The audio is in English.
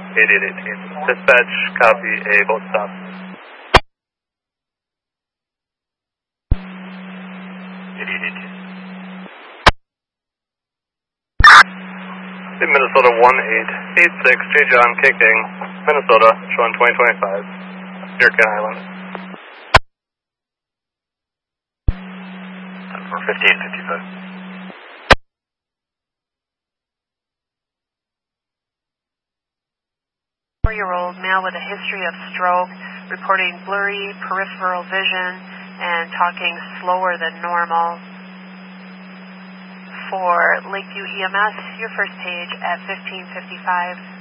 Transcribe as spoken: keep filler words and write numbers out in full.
eighty-eight eighteen. Dispatch, copy A, both stops. eighty-eight eighteen. Minnesota one eight eight six, J. John, K. King, Minnesota, showing twenty twenty-five, Yurkin Island. For fifteen fifty-five. Four-year-old male with a history of stroke, reporting blurry peripheral vision and talking slower than normal. For Lakeview E M S, your first page at fifteen fifty-five.